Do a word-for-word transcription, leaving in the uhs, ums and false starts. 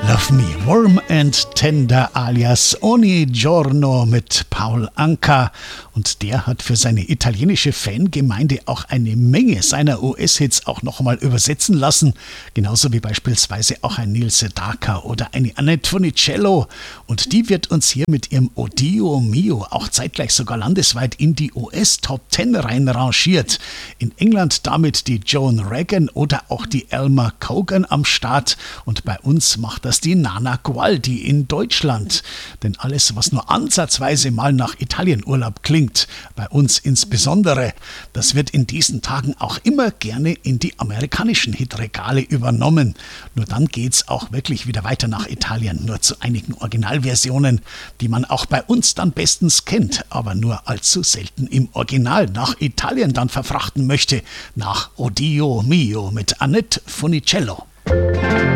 Love Me Warm and Tender alias Ogni Giorno mit Paul Anka. Und der hat für seine italienische Fangemeinde auch eine Menge seiner U S-Hits auch nochmal übersetzen lassen. Genauso wie beispielsweise auch ein Neil Sedaka oder eine Annette Funicello. Und die wird uns hier mit ihrem O Dio Mio auch zeitgleich sogar landesweit in die U S-Top Ten rein rangiert. In England damit die Joan Regan oder auch die Elma Cogan am Start. Und bei uns macht das die Nana Gualdi in Deutschland. Denn alles, was nur ansatzweise mal nach Italienurlaub klingt, bei uns insbesondere, das wird in diesen Tagen auch immer gerne in die amerikanischen Hitregale übernommen. Nur dann geht's auch wirklich wieder weiter nach Italien, nur zu einigen Originalversionen, die man auch bei uns dann bestens kennt, aber nur allzu selten im Original nach Italien dann verfrachten möchte, nach O Dio Mio mit Annette Funicello.